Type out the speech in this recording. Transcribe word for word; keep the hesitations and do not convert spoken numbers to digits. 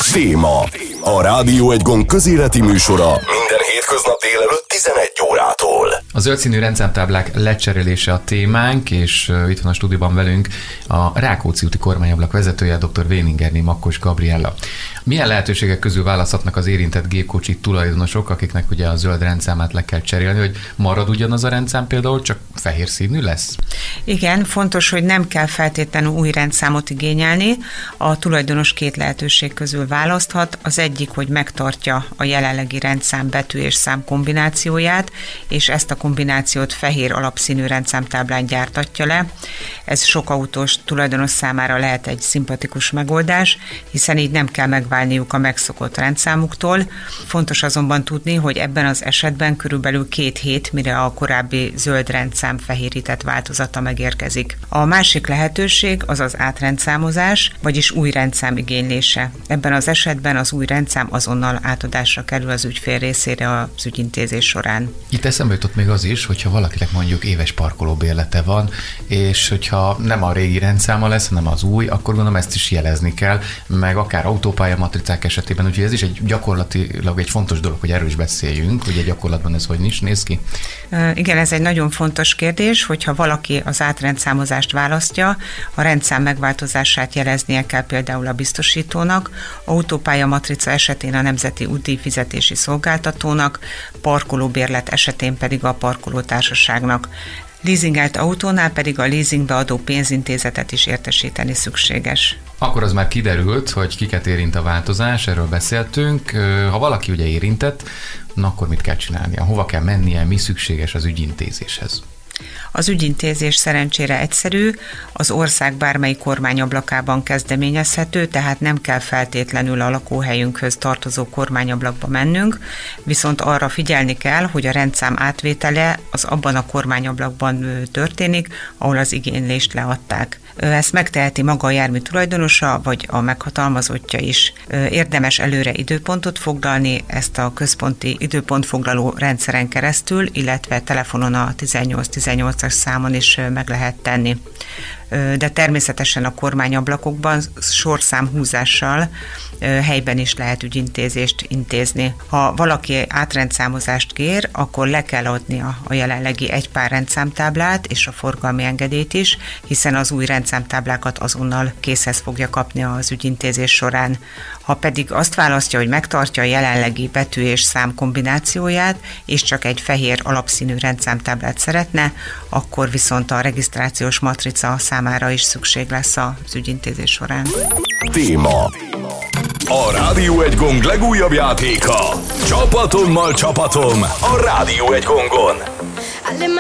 Téma. A Rádió Egy Gong közéleti műsora minden hétköznap délelőtt tizenegy órától. A zöldszínű rendszámtáblák lecserélése a témánk, és uh, itt van a stúdióban velünk a Rákóczi úti kormányablak vezetője, dr. Weiningerné Makkos Gabriella. Milyen lehetőségek közül választhatnak az érintett gépkocsi tulajdonosok, akiknek ugye a zöld rendszámát le kell cserélni, hogy marad ugyanaz a rendszám például, csak fehér színű lesz? Igen, fontos, hogy nem kell feltétlenül új rendszámot igényelni. A tulajdonos két lehetőség közül választhat. Az egyik, hogy megtartja a jelenlegi rendszám betű és szám kombinációját, és ezt a kombinációt fehér alapszínű rendszámtáblán gyártatja le. Ez sok autós tulajdonos számára lehet egy szimpatikus megoldás, hiszen így nem kell megválniuk a megszokott rendszámuktól. Fontos azonban tudni, hogy ebben az esetben körülbelül két hét, mire a korábbi zöld rendszám fehérített változata megérkezik. A másik lehetőség az az átrendszámozás, vagyis új rendszám igénylése. Ebben az esetben az új rendszám azonnal átadásra kerül az ügyfél részére az ügyintézés során. Itt eszembe jutott még az is, hogyha valakinek mondjuk éves parkolóbérlete van, és hogyha nem a régi rendszáma lesz, hanem az új, akkor gondolom ezt is jelezni kell, meg akár autópálya matricák esetében, úgyhogy ez is egy gyakorlatilag egy fontos dolog, hogy erről is beszéljünk, hogy a gyakorlatban ez hogy is néz ki. Igen, ez egy nagyon fontos kérdés, hogyha valaki az átrendszámozást választja, a rendszám megváltozását jeleznie kell például a biztosítónak, autópálya matrica esetén a Nemzeti Útdíjfizetési Szolgáltatónak, parkolóbérlet esetén pedig a parkolótársaságnak. Leasingelt autónál pedig a leasingbe adó pénzintézetet is értesíteni szükséges. Akkor az már kiderült, hogy kiket érint a változás, erről beszéltünk. Ha valaki ugye érintett, na akkor mit kell csinálnia? Hova kell mennie, mi szükséges az ügyintézéshez? Az ügyintézés szerencsére egyszerű, az ország bármely kormányablakában kezdeményezhető, tehát nem kell feltétlenül a lakóhelyünkhöz tartozó kormányablakba mennünk, viszont arra figyelni kell, hogy a rendszám átvétele az abban a kormányablakban történik, ahol az igénylést leadták. Ezt megteheti maga a jármű tulajdonosa, vagy a meghatalmazottja is. Érdemes előre időpontot foglalni, ezt a központi időpontfoglaló rendszeren keresztül, illetve telefonon a tizennyolc tizennyolcas számon is meg lehet tenni. De természetesen a kormányablakokban sorszámhúzással helyben is lehet ügyintézést intézni. Ha valaki átrendszámozást kér, akkor le kell adnia a jelenlegi egy pár rendszámtáblát és a forgalmi engedélyt is, hiszen az új rendszámtáblákat azonnal készhez fogja kapni az ügyintézés során. Ha pedig azt választja, hogy megtartja a jelenlegi betű és szám kombinációját, és csak egy fehér alapszínű rendszámtáblát szeretne, akkor viszont a regisztrációs matrica számára is szükség lesz az ügyintézés során. Téma. A Rádió Egy Gong legújabb játéka. Csapatommal csapatom a Rádió Egy Gongon.